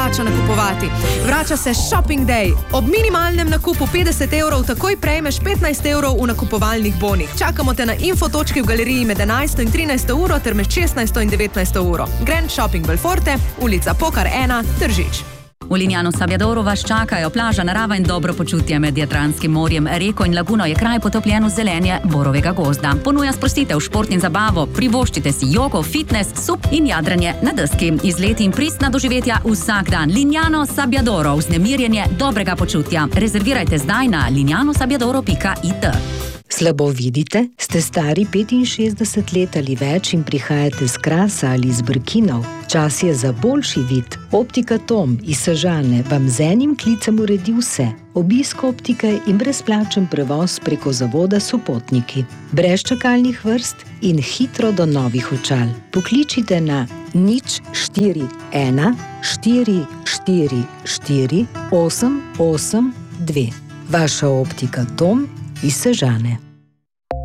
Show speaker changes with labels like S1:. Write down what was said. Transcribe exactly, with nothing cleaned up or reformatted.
S1: splača nakupovati. Vrača se Shopping Day. Ob minimalnem nakupu petdeset evrov takoj prejmeš petnajst evrov v nakupovalnih bonih. Čakamo te na info točki v galeriji med enajsto in trinajsto uro ter med šestnajsto in devetnajsto uro. Grand Shopping Belforte, ulica Pokar ena, Tržič.
S2: V Lignano Sabbiadoru vas čakajo plaža, narava in dobro počutje med Jadranskim morjem. Reko in laguno je kraj potopljen v zelenje borovega gozda. Ponuja sprostitev, šport in zabavo, privoščite si jogo, fitness, sup in jadranje na deski. Izleti in pristna doživetja vsak dan. Lignano Sabbiadoro, vznemirjenje dobrega počutja. Rezervirajte zdaj na lignano sabbiadoro pika it.
S3: Slabo vidite? Ste stari petinšestdeset let ali več in prihajate z Krasa ali z Brkinov? Čas je za boljši vid. Optika Tom iz Sežane vam z enim klicem uredi vse. Obisk optike in brezplačen prevoz preko zavoda Sopotniki. Brez čakalnih vrst in hitro do novih očal. Pokličite na nič štiri ena štiri štiri štiri osem osem dve. Vaša optika Tom iz Sežane.